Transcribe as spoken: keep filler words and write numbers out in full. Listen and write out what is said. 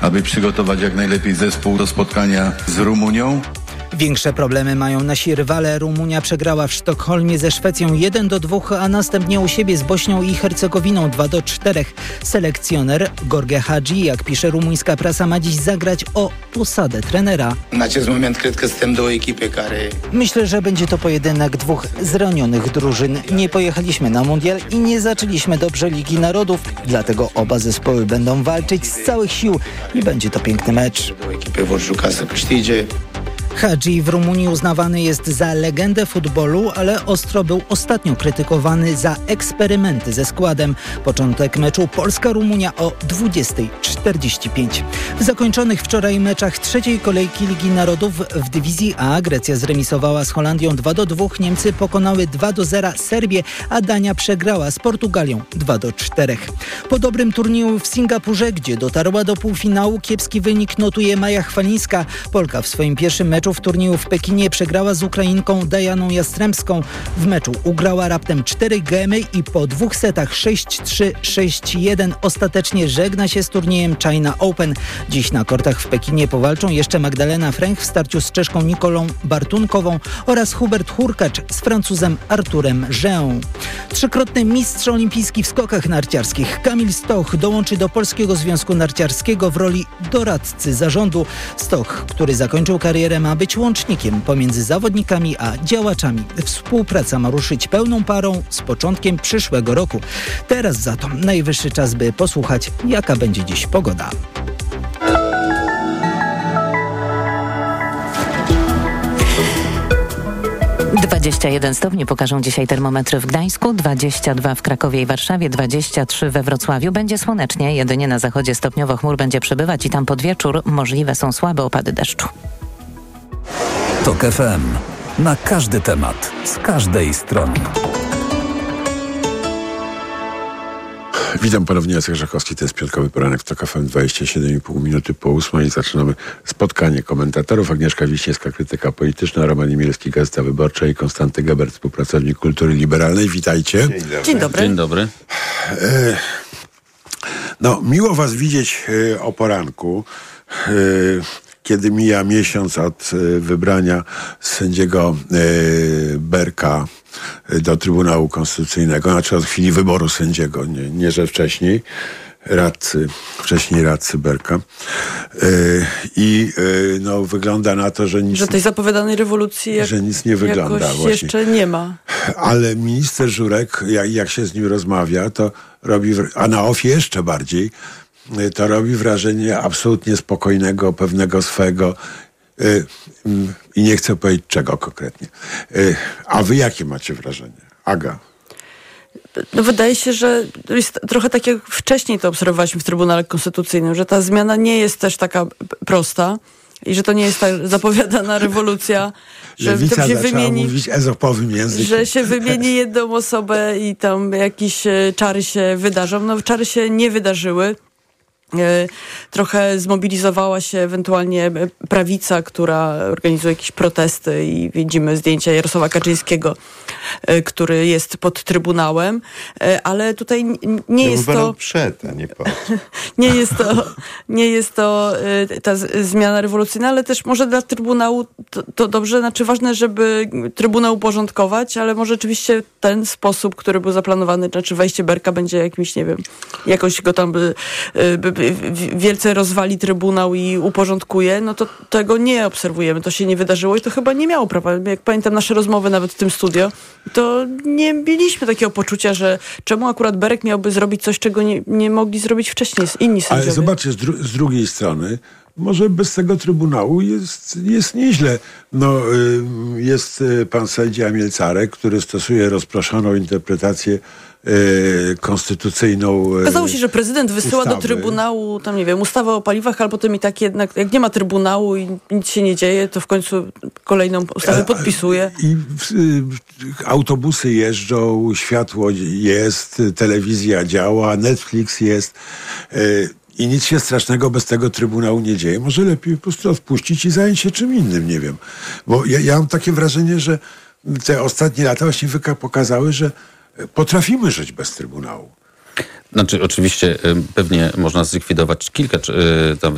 aby przygotować jak najlepiej zespół do spotkania z Rumunią. Większe problemy mają nasi rywale. Rumunia przegrała w Sztokholmie ze Szwecją jeden do dwóch, a następnie u siebie z Bośnią i Hercegowiną dwa do czterech. Selekcjoner Gheorghe Hagi, jak pisze rumuńska prasa, ma dziś zagrać o posadę trenera. Myślę, że będzie to pojedynek dwóch zranionych drużyn. Nie pojechaliśmy na mundial i nie zaczęliśmy dobrze Ligi Narodów, dlatego oba zespoły będą walczyć z całych sił i będzie to piękny mecz. Hagi w Rumunii uznawany jest za legendę futbolu, ale ostro był ostatnio krytykowany za eksperymenty ze składem. Początek meczu Polska-Rumunia o dwudziesta czterdzieści pięć. W zakończonych wczoraj meczach trzeciej kolejki Ligi Narodów w dywizji A Grecja zremisowała z Holandią dwa do dwóch, Niemcy pokonały dwa do zera Serbię, a Dania przegrała z Portugalią dwa do czterech. Po dobrym turnieju w Singapurze, gdzie dotarła do półfinału, kiepski wynik notuje Maja Chwalińska. Polka w swoim pierwszym meczu w turnieju w Pekinie przegrała z Ukrainką Dajaną Jastrzębską. W meczu ugrała raptem cztery gemy i po dwóch setach sześć trzy sześć jeden ostatecznie żegna się z turniejem China Open. Dziś na kortach w Pekinie powalczą jeszcze Magdalena Fręch w starciu z Czeszką Nikolą Bartunkową oraz Hubert Hurkacz z Francuzem Arturem Jean. Trzykrotny mistrz olimpijski w skokach narciarskich Kamil Stoch dołączy do Polskiego Związku Narciarskiego w roli doradcy zarządu. Stoch, który zakończył karierę, ma być łącznikiem pomiędzy zawodnikami a działaczami. Współpraca ma ruszyć pełną parą z początkiem przyszłego roku. Teraz za to najwyższy czas, by posłuchać, jaka będzie dziś pogoda. dwadzieścia jeden stopni pokażą dzisiaj termometry w Gdańsku, dwadzieścia dwa w Krakowie i Warszawie, dwadzieścia trzy we Wrocławiu. Będzie słonecznie, jedynie na zachodzie stopniowo chmur będzie przybywać i tam pod wieczór możliwe są słabe opady deszczu. Tok F M. Na każdy temat, z każdej strony. Witam ponownie, Jacek Żakowski, to jest piątkowy poranek w Tok F M, dwadzieścia siedem i pół minuty po ósmej i zaczynamy spotkanie komentatorów. Agnieszka Wiśniewska, krytyka polityczna, Roman Imielski, Gazeta Wyborcza i Konstanty Gebert, współpracownik Kultury Liberalnej. Witajcie. Dzień dobry. Dzień dobry. Dzień dobry. E, no, miło was widzieć e, o poranku. E, kiedy mija miesiąc od e, wybrania sędziego e, Berka do Trybunału Konstytucyjnego, znaczy od chwili wyboru sędziego, nie, nie że wcześniej, radcy, wcześniej radcy Berka. Yy, I yy, no, wygląda na to, że nic, że tej zapowiadanej rewolucji jak, że nic nie wygląda. jakoś właśnie. jeszcze nie ma. Ale minister Żurek, jak, jak się z nim rozmawia, to robi, a na ofie jeszcze bardziej, to robi wrażenie absolutnie spokojnego, pewnego swego, Yy, yy, i nie chcę powiedzieć czego konkretnie. Yy, a wy jakie macie wrażenie? Aga? No wydaje się, że jest trochę tak jak wcześniej to obserwowaliśmy w Trybunale Konstytucyjnym, że ta zmiana nie jest też taka prosta i że to nie jest ta zapowiadana rewolucja, że Lewica się zaczęła wymieni, mówić ezopowym językiem. że się wymieni jedną osobę i tam jakieś czary się wydarzą. No czary się nie wydarzyły. Trochę zmobilizowała się ewentualnie prawica, która organizuje jakieś protesty i widzimy zdjęcia Jarosława Kaczyńskiego, który jest pod Trybunałem, ale tutaj nie ja jest to... przed, a nie pod. nie jest to, nie jest to ta zmiana rewolucyjna, ale też może dla Trybunału to, to dobrze, znaczy ważne, żeby Trybunał uporządkować, ale może rzeczywiście ten sposób, który był zaplanowany, znaczy wejście Berka będzie jakimś, nie wiem, jakoś go tam by, by wielce rozwali Trybunał i uporządkuje, no to tego nie obserwujemy. To się nie wydarzyło i to chyba nie miało prawa. Jak pamiętam nasze rozmowy nawet w tym studio, to nie mieliśmy takiego poczucia, że czemu akurat Berek miałby zrobić coś, czego nie, nie mogli zrobić wcześniej inni sędziowie. Ale zobaczcie, z, dru- z drugiej strony, może bez tego Trybunału jest, jest nieźle. No, y, jest y, pan sędzia Mielcarek, który stosuje rozproszoną interpretację y, konstytucyjną. Y, Okazało się, że prezydent wysyła ustawy do Trybunału, tam nie wiem, ustawę o paliwach, ale potem i tak jednak, jak nie ma Trybunału i nic się nie dzieje, to w końcu kolejną ustawę podpisuje. I y, y, autobusy jeżdżą, światło jest, telewizja działa, Netflix jest. Y, I nic się strasznego bez tego Trybunału nie dzieje. Może lepiej po prostu odpuścić i zająć się czym innym, nie wiem. Bo ja, ja mam takie wrażenie, że te ostatnie lata właśnie pokazały, że potrafimy żyć bez Trybunału. Znaczy, oczywiście pewnie można zlikwidować kilka tam